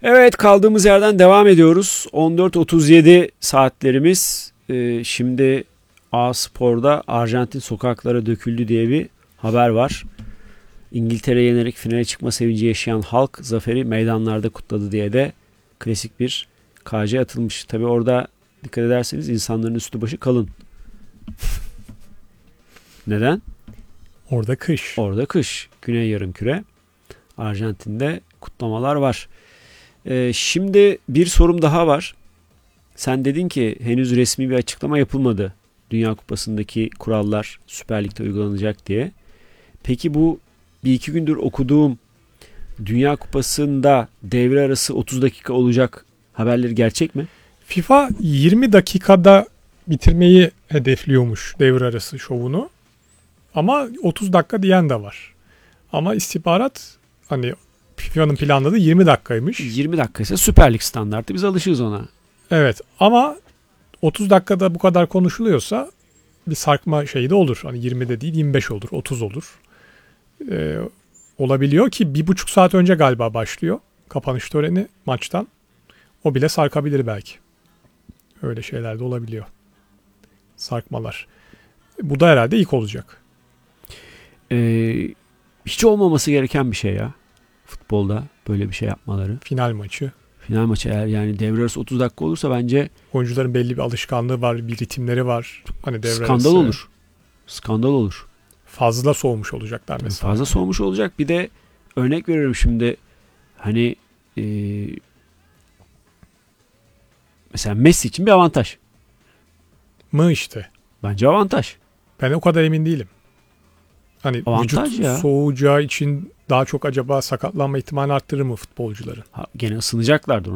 Evet, kaldığımız yerden devam ediyoruz. 14.37 saatlerimiz. Şimdi A-Spor'da Arjantin sokaklara döküldü diye bir haber var. İngiltere'ye yenerek finale çıkma sevinci yaşayan halk zaferi meydanlarda kutladı diye de klasik bir KC atılmış. Tabi orada dikkat ederseniz insanların üstü başı kalın. Neden? Orada kış. Orada kış. Güney yarımküre. Arjantin'de kutlamalar var. Şimdi bir sorum daha var. Sen dedin ki henüz resmi bir açıklama yapılmadı. Dünya Kupası'ndaki kurallar Süper Lig'de uygulanacak diye. Peki bu bir iki gündür okuduğum Dünya Kupası'nda devre arası 30 dakika olacak haberleri gerçek mi? FIFA 20 dakikada bitirmeyi hedefliyormuş devre arası şovunu. Ama 30 dakika diyen de var. Ama istihbarat hani FIFA'nın planladığı 20 dakikaymış. 20 dakika ise Süper Lig standartı. Biz alışığız ona. Evet ama 30 dakikada bu kadar konuşuluyorsa bir sarkma şeyi de olur. Hani 20'de değil 25 olur, 30 olur. Olabiliyor ki 1,5 saat önce galiba başlıyor kapanış töreni maçtan. O bile sarkabilir belki. Öyle şeyler de olabiliyor. Sarkmalar. Bu da herhalde ilk olacak. Hiç olmaması gereken bir şey ya. Futbolda böyle bir şey yapmaları. Final maçı. Final maçı eğer yani devre arası 30 dakika olursa bence oyuncuların belli bir alışkanlığı var, bir ritimleri var. Hani devre skandal arası olur. Skandal olur. Fazla soğumuş olacaklar mesela. Fazla soğumuş olacak. Bir de örnek veriyorum şimdi hani mesela Messi için bir avantaj. Mı işte. Bence avantaj. Ben o kadar emin değilim. Hani Avantaj vücut ya. soğuyacağı için daha çok acaba sakatlanma ihtimali arttırır mı futbolcuların? Gene ısınacaklardır.